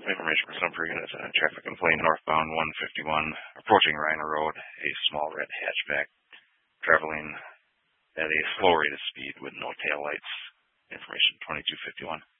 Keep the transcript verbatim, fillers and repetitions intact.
Information for Sumter Unit. Uh, traffic complaint northbound one fifty-one, approaching Reiner Road, a small red hatchback, traveling at a slow rate of speed with no taillights. Information twenty-two fifty-one.